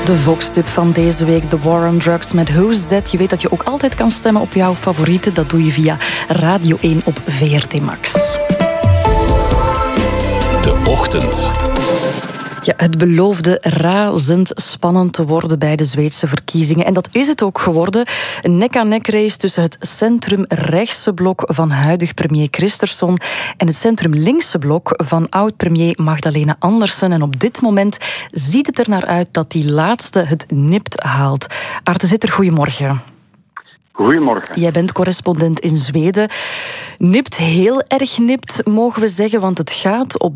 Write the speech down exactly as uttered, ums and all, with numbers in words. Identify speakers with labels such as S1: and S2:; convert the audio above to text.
S1: De Vox-tip van deze week, The War on Drugs met Who's That. Je weet dat je ook altijd kan stemmen op jouw favorieten. Dat doe je via Radio één op V R T Max.
S2: De Ochtend.
S1: Ja, het beloofde razend spannend te worden bij de Zweedse verkiezingen. En dat is het ook geworden. Een nek-aan-nek race tussen het centrum-rechtse blok van huidig premier Kristersson en het centrum-linkse blok van oud-premier Magdalena Andersen. En op dit moment ziet het er naar uit dat die laatste het nipt haalt. Aarte Zitter, goedemorgen.
S3: Goedemorgen.
S1: Jij bent correspondent in Zweden. Nipt, heel erg nipt, mogen we zeggen, want het gaat op